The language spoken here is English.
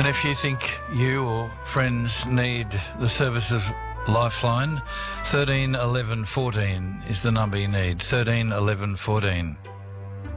if you think you or friends need the service of Lifeline, 13 11 14 is the number you need. 13 11 14.